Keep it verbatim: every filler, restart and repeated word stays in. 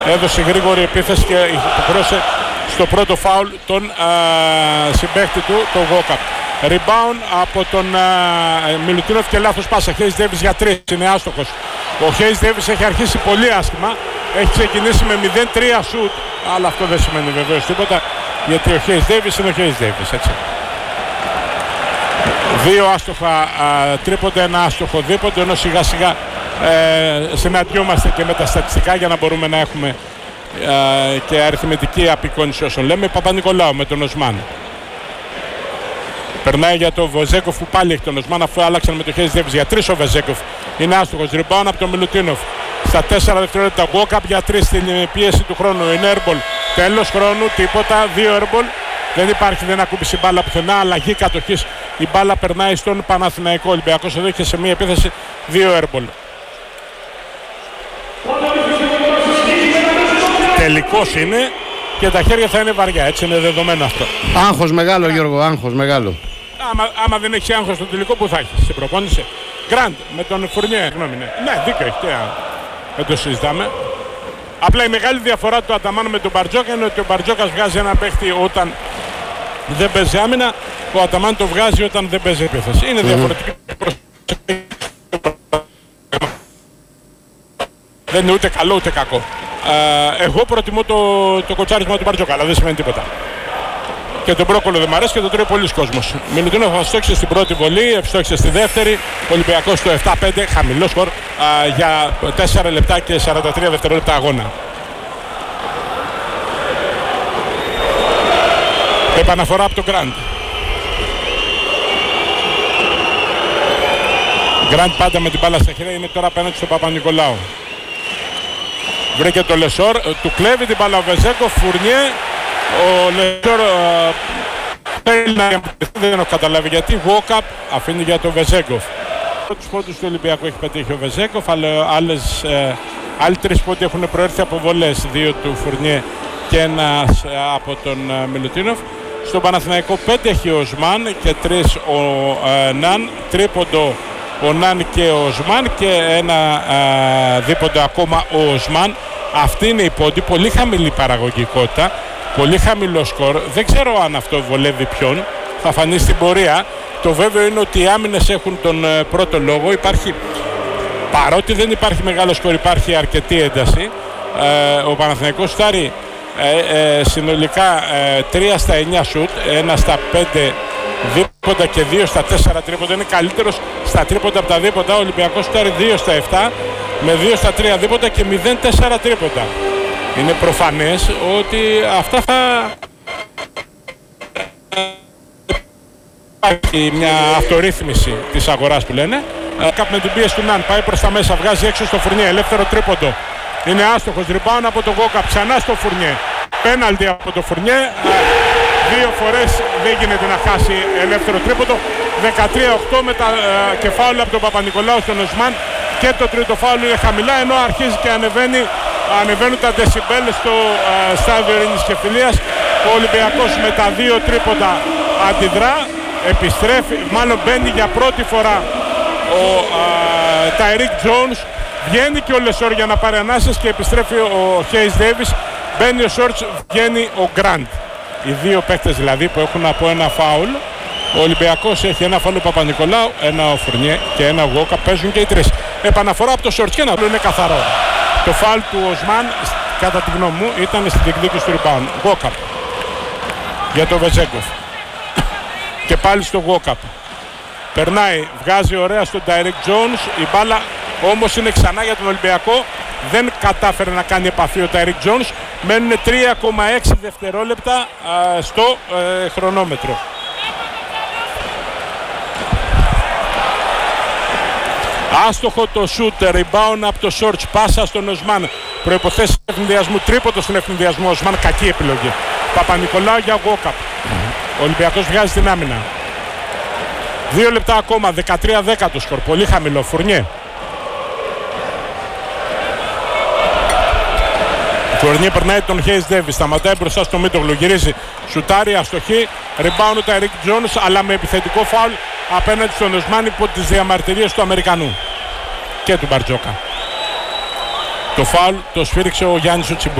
έδωσε γρήγορη επίθεση και υποχρέωσε στο πρώτο φάουλ τον α, συμπαίχτη του, τον Γόκαπ. Rebound από τον Μιλουτίνοφ και λάθος πάσα. Hayes Davis για τρία, είναι άστοχος. Ο Hayes Davis έχει αρχίσει πολύ άσχημα. Έχει ξεκινήσει με μηδέν τρία σουτ, αλλά αυτό δεν σημαίνει βεβαίως τίποτα, γιατί ο Hayes Davis είναι ο Hayes Davis, έτσι. Δύο άστοχα α, τρίποντα, ένα άστοχο δίποντο, ενώ σιγά σιγά ε, συναντιόμαστε και με τα στατιστικά για να μπορούμε να έχουμε ε, και αριθμητική απεικόνιση όσων λέμε. Παπα-Νικολάου με τον Οσμάν. Περνάει για τον Βεζέγκοφ που πάλι έχει τον Οσμάν, αφού άλλαξαν με το Hayes Davis για τρεις ο Βεζέγκοφ. Είναι άστοχος. Rebound από τον Μιλουτίνοφ. Στα τέσσερα δευτερόλεπτα Γόκαπ για τρεις στην πίεση του χρόνου. Είναι airball. Τέλος χρόνου, τίποτα. Δύο airball. Δεν υπάρχει, δεν ακούμπησε η μπάλα πουθενά. Αλλαγή κατοχής. Η μπάλα περνάει στον Παναθηναϊκό. Ο Ολυμπιακός εδώ είχε σε μία επίθεση δύο airball. Τελικός είναι και τα χέρια θα είναι βαριά. Έτσι είναι δεδομένο αυτό. Άγχος μεγάλο, Γιώργο, άγχος μεγάλο. Άμα, άμα δεν έχει άγχος στο τελικό, που θα έχει στην προπόνηση. Γκραντ με τον Φουρνιέ. Γνώμη, ναι. Ναι, δίκιο έχει. Δεν το συζητάμε. Απλά η μεγάλη διαφορά του Αταμάν με τον Μπαρτζόκα είναι ότι ο Μπαρτζόκας βγάζει ένα παίχτη όταν δεν παίζει άμυνα. Ο Αταμάν το βγάζει όταν δεν παίζει επίθεση. Είναι mm-hmm. διαφορετική προσέγγιση. Δεν είναι ούτε καλό ούτε κακό. Ε, εγώ προτιμώ το, το κοτσάρισμα του Μπαρτζόκα, αλλά δεν σημαίνει τίποτα. Και τον μπρόκολο δεν μ' αρέσει και τον τρώει πολλοί κόσμος. Μιλουτίνοφ ευστόχισε στην πρώτη βολή, ευστόχισε στη δεύτερη. Ολυμπιακός στο επτά πέντε, χαμηλό σκορ για τέσσερα λεπτά και σαράντα τρία δευτερόλεπτα αγώνα. Επαναφορά από τον Γκραντ. Γκραντ πάντα με την μπάλα στα χέρια, είναι τώρα απέναντι στον Παπα-Νικολάου. Βρήκε το Λεσόρ, του κλέβει την μπάλα ο Βεζέγκοφ, Φουρνιέ. Ο Λεσόρ θέλει να δεν έχω καταλάβει γιατί. Γόκαπ αφήνει για τον Βεζέγκοφ. Τους πόντους του Ολυμπιακού έχει πετύχει ο Βεζέγκοφ, αλλά άλλες, ε, άλλοι τρεις πόντοι έχουν προέρθει από βολές. Δύο του Φουρνιέ και ένα ε, από τον ε, Μιλουτίνοφ. Στον Παναθηναϊκό πέντε έχει ο Οσμάν και τρεις ο ε, Ναν. Τρίποντο ο Ναν και ο Οσμάν και ένα ε, δίποντο ακόμα ο Οσμάν. Αυτή είναι η πόντη, πολύ χαμηλή παραγωγικότητα. Πολύ χαμηλό σκορ. Δεν ξέρω αν αυτό βολεύει ποιον. Θα φανεί στην πορεία. Το βέβαιο είναι ότι οι άμυνες έχουν τον ε, πρώτο λόγο. Υπάρχει, παρότι δεν υπάρχει μεγάλο σκορ, υπάρχει αρκετή ένταση. Ε, ο Παναθηναϊκός στάρει ε, ε, συνολικά ε, τρία στα εννιά σουτ, ένα στα πέντε δίποντα και δύο στα τέσσερα τρίποντα. Είναι καλύτερος στα τρίποντα από τα δίποντα. Ο Ολυμπιακός στάρει δύο στα επτά με δύο στα τρία δίποντα και μηδέν τέσσερα τρίποντα. Είναι προφανές ότι αυτά θα υπάρχει μια αυτορύθμιση της αγοράς που λένε. Κάπου με την πίεση του Ναν πάει προς τα μέσα, βγάζει έξω στο Φουρνιέ, ελεύθερο τρίποντο. Είναι άστοχος, rebound από τον Γόκαπ, ξανά στο Φουρνιέ. Πέναλτι από το Φουρνιέ. Δύο φορές δεν γίνεται να χάσει ελεύθερο τρίποντο. δεκατρία οκτώ με τα ε, κεφάλαια από τον Παπα-Νικολάου στον Οσμάν. Και το τρίτο φάουλ είναι χαμηλά, ενώ αρχίζει και ανεβαίνει, ανεβαίνουν τα δεσιμπέλ στο ε, στάδιο Ειρήνης και Φιλίας. Ο Ολυμπιακός με τα δύο τρίποντα αντιδρά, επιστρέφει, μάλλον μπαίνει για πρώτη φορά ο ε, Τάιρικ Τζόουνς. Βγαίνει και ο Λεσόρ για να πάρει ανάσες και επιστρέφει ο Hayes Davis. Μπαίνει ο Σόρτς, βγαίνει ο Γκραντ. Οι δύο παίκτες δηλαδή που έχουν από ένα φάουλ. Ο Ολυμπιακός έχει ένα φάουλ Παπα-Νικολάου, ένα ο Φουρνιέ και ένα ο Γόκα. Παίζουν και οι τρεις. Επαναφορά από το Σόρτς και ένα είναι καθαρό. Το φάουλ του Οσμάν, κατά τη γνώμη μου, ήταν στην διεκδίκηση του rebound. Γόκαπ για το Βεζέγκοφ. Και πάλι στο Γόκαπ. Περνάει, βγάζει ωραία στον Τάιρικ Τζόουνς. Η μπάλα όμως είναι ξανά για τον Ολυμπιακό. Δεν κατάφερε να κάνει επαφή ο Τάιρικ Τζόουνς. Μένουν τρία κόμμα έξι δευτερόλεπτα α, στο ε, χρονόμετρο. Άστοχο το shoot, rebound από το Σόρτς, πάσα στον Οσμάν. Προϋποθέσεις ευνηδιασμού, τρίποντο στον ευνηδιασμό. Οσμάν, κακή επιλογή. Παπα-Νικολάου για Γόκαπ. Ο Ολυμπιακός βγάζει την άμυνα. Δύο λεπτά ακόμα, δεκατρία δέκα το σκορ, πολύ χαμηλό. Φουρνιέ. Φουρνιέ περνάει τον Hayes Davis, σταματάει μπροστά στο Μίτογλου, γυρίζει, σουτάρει, αστοχή, rebound ο Τάιρικ Τζόουνς, αλλά με επιθετικό φάουλ απέναντι στον Οσμάν υπό τις διαμαρτυρίες του Αμερικανού και του Μπαρτζόκα. Το φάουλ το σφύριξε ο Γιάννης ο Τσιμπού.